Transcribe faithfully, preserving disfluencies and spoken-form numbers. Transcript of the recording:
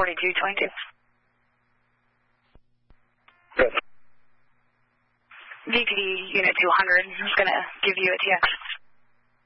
forty-two twenty-two. Good. V P D Unit two hundred is going to give you a T X.